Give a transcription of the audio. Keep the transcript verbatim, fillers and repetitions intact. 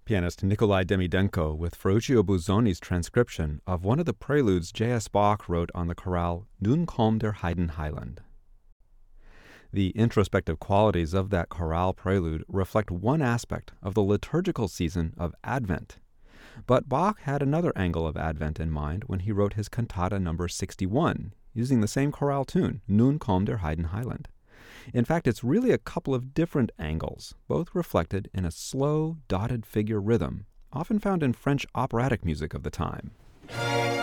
Pianist Nikolai Demidenko with Ferruccio Busoni's transcription of one of the preludes J S. Bach wrote on the chorale Nun kommt der Heidenheiland. The introspective qualities of that chorale prelude reflect one aspect of the liturgical season of Advent. But Bach had another angle of Advent in mind when he wrote his cantata number sixty-one, using the same chorale tune, Nun kommt der Heidenheiland. In fact, it's really a couple of different angles, both reflected in a slow, dotted figure rhythm, often found in French operatic music of the time.